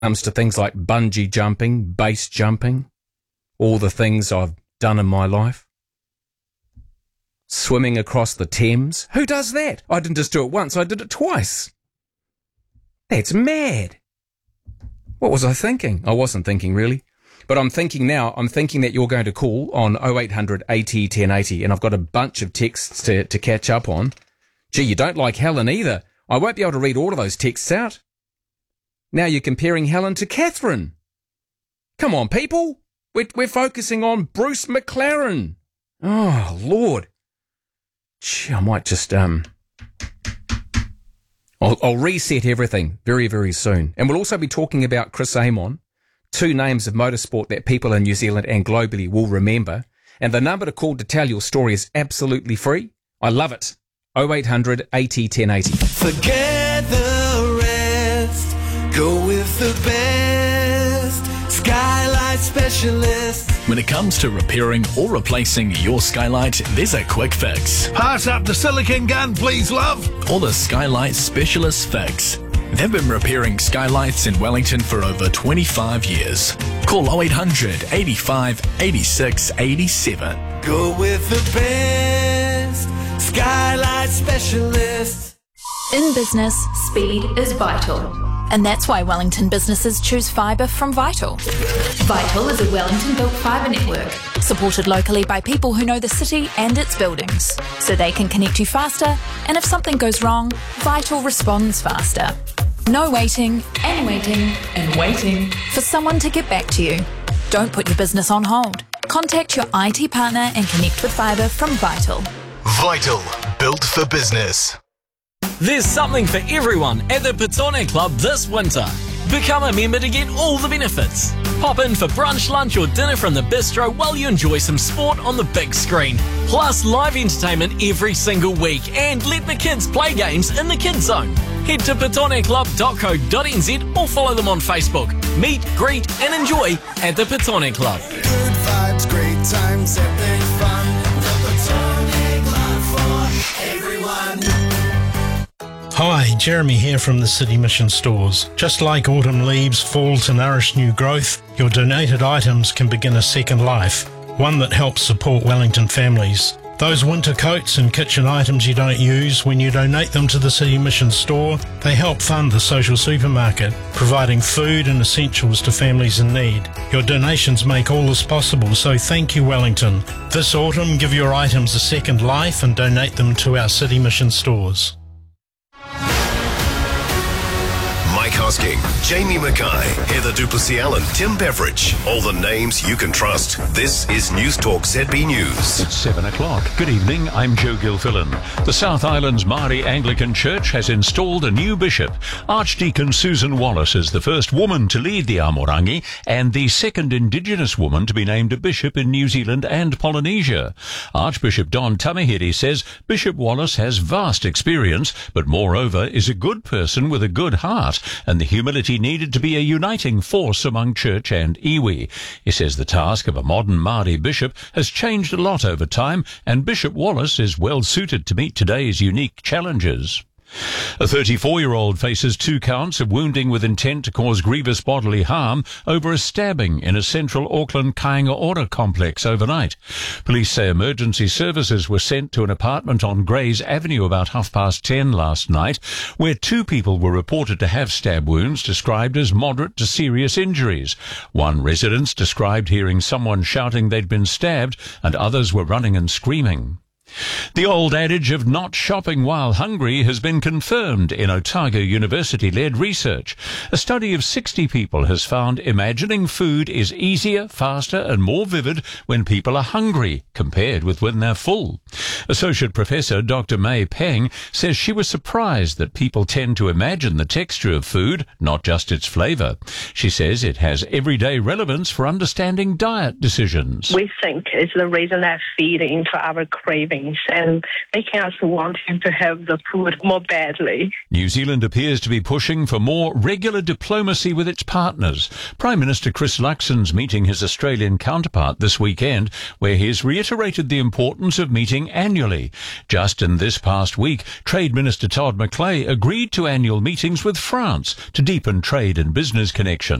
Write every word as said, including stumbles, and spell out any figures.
comes to things like bungee jumping, base jumping, all the things I've done in my life. Swimming across the Thames. Who does that? I didn't just do it once, I did it twice. That's mad. What was I thinking? I wasn't thinking, really. But I'm thinking now, I'm thinking that you're going to call on oh eight hundred eighty ten eighty, and I've got a bunch of texts to, to catch up on. Gee, you don't like Helen either. I won't be able to read all of those texts out. Now you're comparing Helen to Catherine. Come on, people. We're, we're focusing on Bruce McLaren. Oh, Lord. Gee, I might just, um... I'll, I'll reset everything very, very soon. And we'll also be talking about Chris Amon, two names of motorsport that people in New Zealand and globally will remember. And the number to call to tell your story is absolutely free. I love it. oh eight hundred eighty ten eighty. Forget the rest. Go with the best. Skylight Specialist. When it comes to repairing or replacing your skylight, there's a quick fix. Pass up the silicone gun, please, love. Or the Skylight Specialist Fix. They've been repairing skylights in Wellington for over twenty-five years. Call oh eight hundred eighty-five eighty-six eighty-seven. Go with the best. Skylight Specialist. In business, speed is vital. And that's why Wellington businesses choose fibre from Vital. Vital is a Wellington-built fibre network, supported locally by people who know the city and its buildings, so they can connect you faster, and if something goes wrong, Vital responds faster. No waiting and waiting and waiting for someone to get back to you. Don't put your business on hold. Contact your I T partner and connect with fibre from Vital. Vital, built for business. There's something for everyone at the Petone Club this winter. Become a member to get all the benefits. Pop in for brunch, lunch or dinner from the bistro while you enjoy some sport on the big screen. Plus live entertainment every single week, and let the kids play games in the kids zone. Head to petone club dot co dot n z or follow them on Facebook. Meet, greet and enjoy at the Petone Club. Good vibes, great times, epic fun. The Petone Club for everyone. Hi, Jeremy here from the City Mission Stores. Just like autumn leaves fall to nourish new growth, your donated items can begin a second life, one that helps support Wellington families. Those winter coats and kitchen items you don't use, when you donate them to the City Mission Store, they help fund the social supermarket, providing food and essentials to families in need. Your donations make all this possible, so thank you, Wellington. This autumn, give your items a second life and donate them to our City Mission Stores. Mike Hosking, Jamie Mackay, Heather Duplessis-Allen, Tim Beveridge. All the names you can trust. This is News Talk Z B News. It's seven o'clock. Good evening, I'm Joe Gilfillan. The South Island's Māori Anglican Church has installed a new bishop. Archdeacon Susan Wallace is the first woman to lead the Amorangi and the second Indigenous woman to be named a bishop in New Zealand and Polynesia. Archbishop Don Tamahiri says Bishop Wallace has vast experience, but moreover is a good person with a good heart, and the humility needed to be a uniting force among church and iwi. He says the task of a modern Māori bishop has changed a lot over time, and Bishop Wallace is well suited to meet today's unique challenges. A thirty-four-year-old faces two counts of wounding with intent to cause grievous bodily harm over a stabbing in a central Auckland Kāinga Ora complex overnight. Police say emergency services were sent to an apartment on Grays Avenue about half past ten last night, where two people were reported to have stab wounds described as moderate to serious injuries. One resident described hearing someone shouting they'd been stabbed, and others were running and screaming. The old adage of not shopping while hungry has been confirmed in Otago University-led research. A study of sixty people has found imagining food is easier, faster and more vivid when people are hungry compared with when they're full. Associate Professor Doctor May Peng says she was surprised that people tend to imagine the texture of food, not just its flavour. She says it has everyday relevance for understanding diet decisions. We think is the reason they're feeding to our craving things and making us wanting to have the food more badly. New Zealand appears to be pushing for more regular diplomacy with its partners. Prime Minister Chris Luxon's meeting his Australian counterpart this weekend, where he has reiterated the importance of meeting annually. Just in this past week, Trade Minister Todd McClay agreed to annual meetings with France to deepen trade and business connections.